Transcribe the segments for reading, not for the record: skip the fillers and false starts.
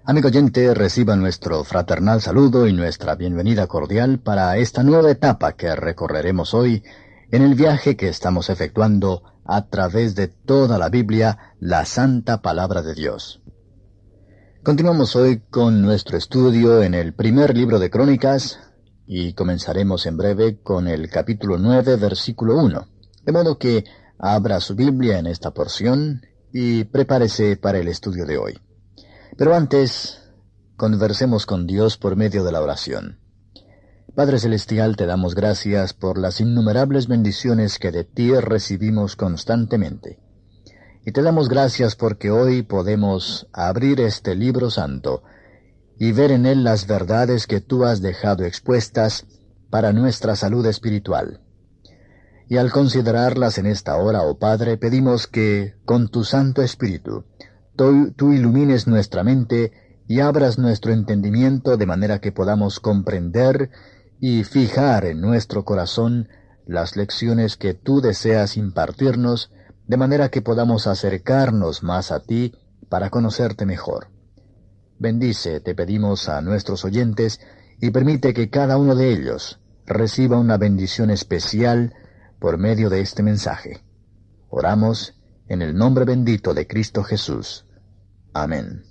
Amigo oyente, reciba nuestro fraternal saludo y nuestra bienvenida cordial para esta nueva etapa que recorreremos hoy en el viaje que estamos efectuando a través de toda la Biblia, la Santa Palabra de Dios. Continuamos hoy con nuestro estudio en el primer libro de Crónicas y comenzaremos en breve con el capítulo 9, versículo 1. De modo que abra su Biblia en esta porción y prepárese para el estudio de hoy. Pero antes, conversemos con Dios por medio de la oración. Padre Celestial, te damos gracias por las innumerables bendiciones que de ti recibimos constantemente. Y te damos gracias porque hoy podemos abrir este libro santo y ver en él las verdades que tú has dejado expuestas para nuestra salud espiritual. Y al considerarlas en esta hora, oh Padre, pedimos que, con tu Santo Espíritu, tú ilumines nuestra mente y abras nuestro entendimiento de manera que podamos comprender y fijar en nuestro corazón las lecciones que tú deseas impartirnos, de manera que podamos acercarnos más a ti para conocerte mejor. Bendice, te pedimos, a nuestros oyentes y permite que cada uno de ellos reciba una bendición especial por medio de este mensaje. Oramos en el nombre bendito de Cristo Jesús. Amén.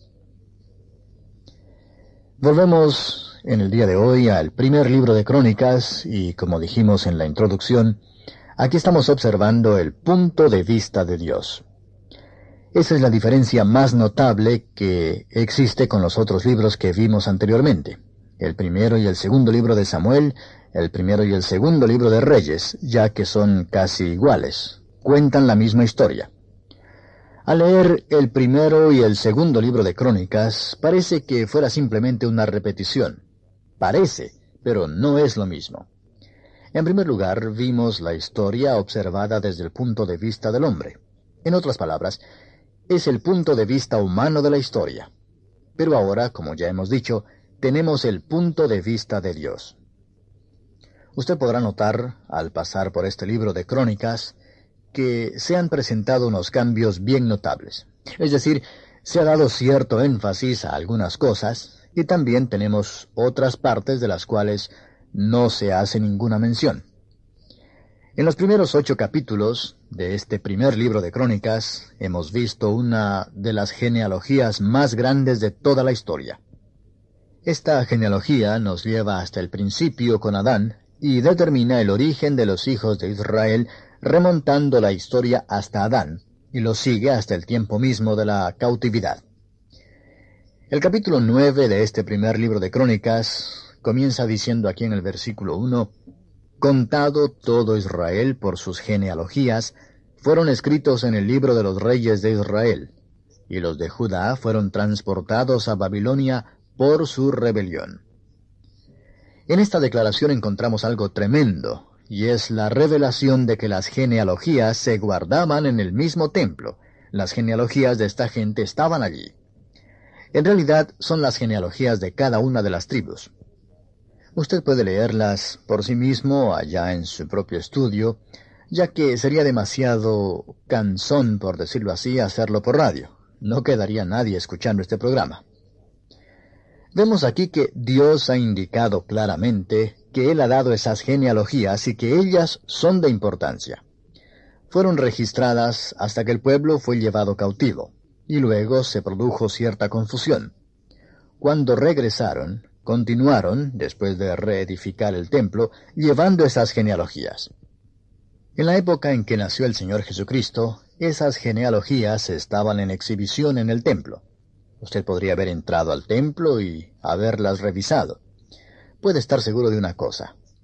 Volvemos en el día de hoy al primer libro de Crónicas y, como dijimos en la introducción, aquí estamos observando el punto de vista de Dios. Esa es la diferencia más notable que existe con los otros libros que vimos anteriormente. El primero y el segundo libro de Samuel, el primero y el segundo libro de Reyes, ya que son casi iguales, cuentan la misma historia. Al leer el primero y el segundo libro de Crónicas, parece que fuera simplemente una repetición. Parece, pero no es lo mismo. En primer lugar, vimos la historia observada desde el punto de vista del hombre. En otras palabras, es el punto de vista humano de la historia. Pero ahora, como ya hemos dicho, tenemos el punto de vista de Dios. Usted podrá notar, al pasar por este libro de Crónicas, que se han presentado unos cambios bien notables. Es decir, se ha dado cierto énfasis a algunas cosas, y también tenemos otras partes de las cuales no se hace ninguna mención. En los primeros 8 capítulos de este primer libro de Crónicas, hemos visto una de las genealogías más grandes de toda la historia. Esta genealogía nos lleva hasta el principio con Adán y determina el origen de los hijos de Israel, remontando la historia hasta Adán, y lo sigue hasta el tiempo mismo de la cautividad. El capítulo 9 de este primer libro de Crónicas comienza diciendo aquí en el versículo 1, «Contado todo Israel por sus genealogías, fueron escritos en el libro de los reyes de Israel, y los de Judá fueron transportados a Babilonia por su rebelión». En esta declaración encontramos algo tremendo, y es la revelación de que las genealogías se guardaban en el mismo templo. Las genealogías de esta gente estaban allí. En realidad son las genealogías de cada una de las tribus. Usted puede leerlas por sí mismo allá en su propio estudio, ya que sería demasiado cansón, por decirlo así, hacerlo por radio. No quedaría nadie escuchando este programa. Vemos aquí que Dios ha indicado claramente que Él ha dado esas genealogías y que ellas son de importancia. Fueron registradas hasta que el pueblo fue llevado cautivo, y luego se produjo cierta confusión. Cuando regresaron, continuaron, después de reedificar el templo, llevando esas genealogías. En la época en que nació el Señor Jesucristo, esas genealogías estaban en exhibición en el templo. Usted podría haber entrado al templo y haberlas revisado. Puede estar seguro de una cosa.